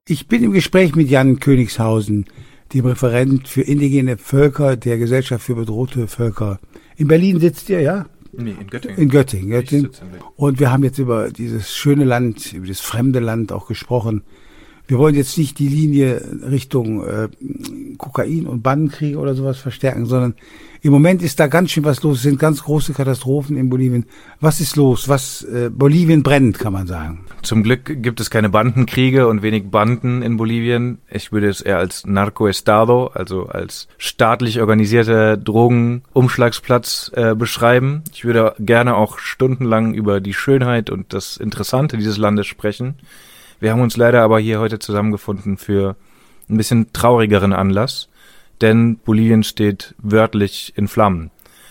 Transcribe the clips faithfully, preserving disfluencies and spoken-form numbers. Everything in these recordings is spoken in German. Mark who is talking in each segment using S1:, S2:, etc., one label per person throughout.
S1: Ich bin im Gespräch mit Jan Königshausen, dem Referent für indigene Völker der Gesellschaft für bedrohte Völker. In Berlin sitzt ihr, ja?
S2: Nee, in Göttingen.
S1: In Göttingen. Göttingen. Und wir haben jetzt über dieses schöne Land, über das fremde Land auch gesprochen. Wir wollen jetzt nicht die Linie Richtung äh, Kokain und Bandenkriege oder sowas verstärken, sondern im Moment ist da ganz schön was los. Es sind ganz große Katastrophen in Bolivien. Was ist los? Was äh, Bolivien brennt, kann man sagen.
S2: Zum Glück gibt es keine Bandenkriege und wenig Banden in Bolivien. Ich würde es eher als Narcoestado, also als staatlich organisierter Drogenumschlagsplatz äh, beschreiben. Ich würde gerne auch stundenlang über die Schönheit und das Interessante dieses Landes sprechen. Wir haben uns leider aber hier heute zusammengefunden für ein bisschen traurigeren Anlass, denn Bolivien steht wörtlich in Flammen.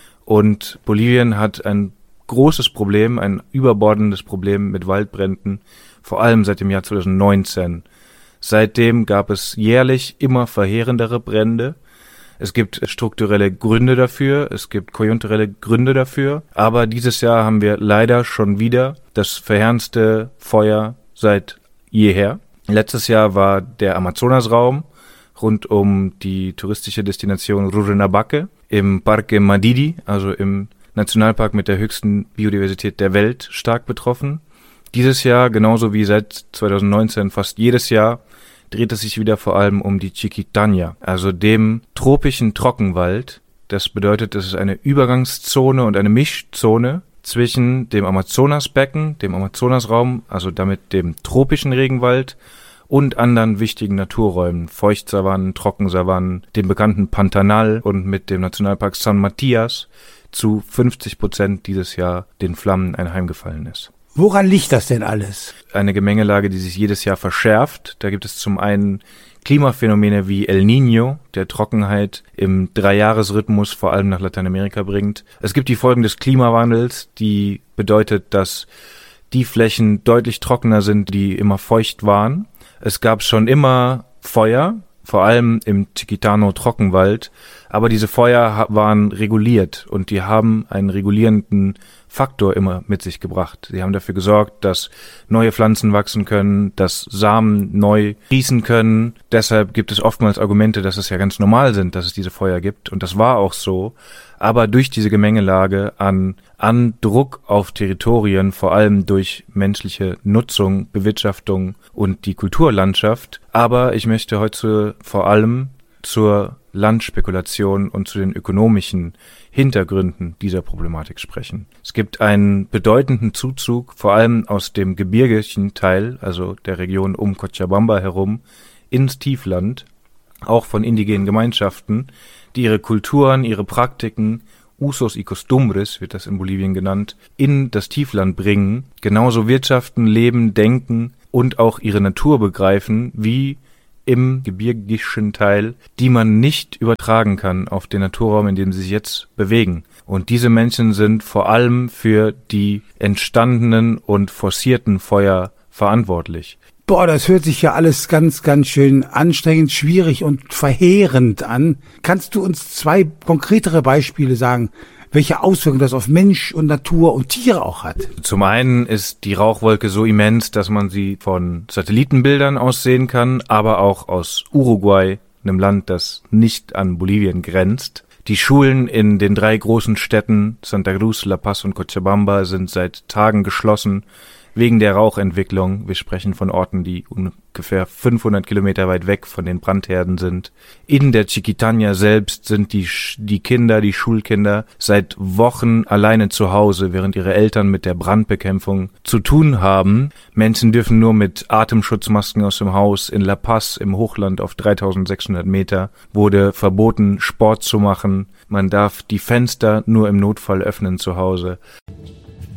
S2: Und Bolivien hat ein großes Problem, ein überbordendes Problem mit Waldbränden, vor allem seit dem Jahr zwanzig neunzehn. Seitdem gab es jährlich immer verheerendere Brände. Es gibt strukturelle Gründe dafür, es gibt konjunkturelle Gründe dafür, aber dieses Jahr haben wir leider schon wieder das verheerendste Feuer seit jeher. Letztes Jahr war der Amazonasraum rund um die touristische Destination Rurrenabaque im Parque Madidi, also im Nationalpark mit der höchsten Biodiversität der Welt, stark betroffen. Dieses Jahr, genauso wie seit zwanzig neunzehn fast jedes Jahr, dreht es sich wieder vor allem um die Chiquitania, also dem tropischen Trockenwald. Das bedeutet, es ist eine Übergangszone und eine Mischzone zwischen dem Amazonasbecken, dem Amazonasraum, also damit dem tropischen Regenwald und anderen wichtigen Naturräumen, Feuchtsavannen, Trockensavannen, dem bekannten Pantanal und mit dem Nationalpark San Matias zu fünfzig Prozent dieses Jahr den Flammen anheimgefallen ist.
S1: Woran liegt das denn alles?
S2: Eine Gemengelage, die sich jedes Jahr verschärft. Da gibt es zum einen Klimaphänomene wie El Niño, der Trockenheit im Dreijahresrhythmus vor allem nach Lateinamerika bringt. Es gibt die Folgen des Klimawandels, die bedeutet, dass die Flächen deutlich trockener sind, die immer feucht waren. Es gab schon immer Feuer, vor allem im Chiquitano-Trockenwald, aber diese Feuer waren reguliert und die haben einen regulierenden Faktor immer mit sich gebracht. Sie haben dafür gesorgt, dass neue Pflanzen wachsen können, dass Samen neu sprießen können. Deshalb gibt es oftmals Argumente, dass es ja ganz normal sind, dass es diese Feuer gibt, und das war auch so. Aber durch diese Gemengelage an, an Druck auf Territorien, vor allem durch menschliche Nutzung, Bewirtschaftung und die Kulturlandschaft. Aber ich möchte heute vor allem zur Landspekulation und zu den ökonomischen Hintergründen dieser Problematik sprechen. Es gibt einen bedeutenden Zuzug, vor allem aus dem gebirgigen Teil, also der Region um Cochabamba herum, ins Tiefland, auch von indigenen Gemeinschaften, die ihre Kulturen, ihre Praktiken, Usos y Costumbres wird das in Bolivien genannt, in das Tiefland bringen, genauso wirtschaften, leben, denken und auch ihre Natur begreifen, wie im gebirgischen Teil, die man nicht übertragen kann auf den Naturraum, in dem sie sich jetzt bewegen. Und diese Menschen sind vor allem für die entstandenen und forcierten Feuer verantwortlich.
S1: Boah, das hört sich ja alles ganz, ganz schön anstrengend, schwierig und verheerend an. Kannst du uns zwei konkretere Beispiele sagen, welche Auswirkungen das auf Mensch und Natur und Tiere auch hat?
S2: Zum einen ist die Rauchwolke so immens, dass man sie von Satellitenbildern aus sehen kann, aber auch aus Uruguay, einem Land, das nicht an Bolivien grenzt. Die Schulen in den drei großen Städten Santa Cruz, La Paz und Cochabamba sind seit Tagen geschlossen wegen der Rauchentwicklung. Wir sprechen von Orten, die ungefähr fünfhundert Kilometer weit weg von den Brandherden sind. In der Chiquitania selbst sind die, die Kinder, die Schulkinder, seit Wochen alleine zu Hause, während ihre Eltern mit der Brandbekämpfung zu tun haben. Menschen dürfen nur mit Atemschutzmasken aus dem Haus. In La Paz, im Hochland auf dreitausendsechshundert Meter, wurde verboten, Sport zu machen. Man darf die Fenster nur im Notfall öffnen zu Hause.